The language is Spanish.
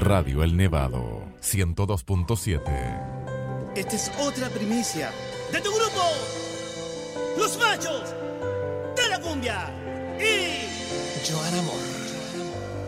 Radio El Nevado, 102.7. Esta es otra primicia de tu grupo, Los Machos de la Cumbia y Joan Amor.